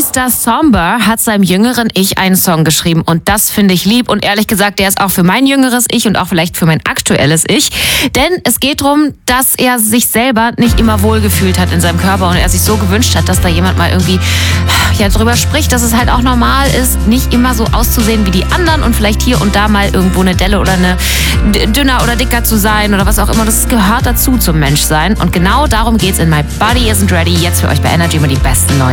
Mr. Somber hat seinem jüngeren Ich einen Song geschrieben und das finde ich lieb und ehrlich gesagt, der ist auch für mein jüngeres Ich und auch vielleicht für mein aktuelles Ich, denn es geht darum, dass er sich selber nicht immer wohlgefühlt hat in seinem Körper und er sich so gewünscht hat, dass da jemand mal irgendwie drüber spricht, dass es halt auch normal ist, nicht immer so auszusehen wie die anderen und vielleicht hier und da mal irgendwo eine Delle oder eine dünner oder dicker zu sein oder was auch immer. Das gehört dazu zum Menschsein und genau darum geht's in My Body Isn't Ready. Jetzt für euch bei Energy immer die besten neuen